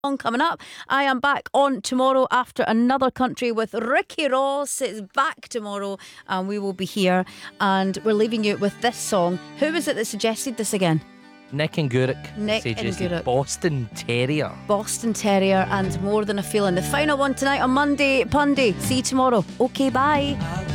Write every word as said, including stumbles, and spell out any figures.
Coming up, I am back on tomorrow after another country with Ricky Ross. It's back tomorrow and we will be here, and we're leaving you with this song. Who was it that suggested this again? Nick and Guruk Nick and suggested Guruk. Boston Terrier. Boston Terrier and More Than a Feeling. The final one tonight on Monday, Punday. See you tomorrow. Okay, bye.